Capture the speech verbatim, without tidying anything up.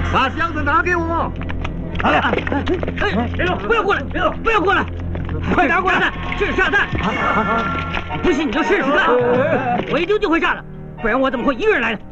把箱子拿给我。 来来，哎，别动，不要过来，别动，不要过来，快拿过来！这是炸弹，不信你就试试看，我一丢就会炸的，不然我怎么会一个人来的？